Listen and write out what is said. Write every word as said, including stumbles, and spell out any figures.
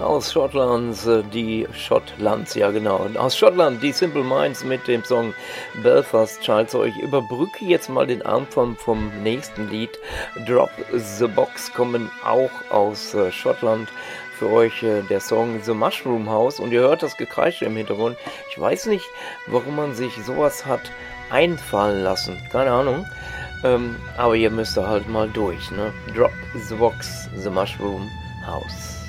Aus Schottland, äh, die Schottlands, ja genau. Aus Schottland, die Simple Minds mit dem Song Belfast Child. So, ich überbrücke jetzt mal den Anfang vom nächsten Lied. Drop the Box kommen auch aus äh, Schottland. Für euch äh, der Song The Mushroom House. Und ihr hört das Gekreische im Hintergrund. Ich weiß nicht, warum man sich sowas hat einfallen lassen. Keine Ahnung. Ähm, aber ihr müsst da halt mal durch, ne? Drop the Box, The Mushroom House.